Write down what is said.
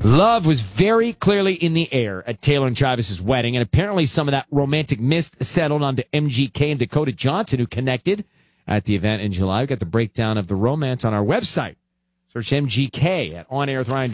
Love was very clearly in the air at Taylor and Travis's wedding, and apparently some of that romantic mist settled onto MGK and Dakota Johnson, who connected at the event in July. We got the breakdown of the romance on our website. Search MGK at On Air with Ryan.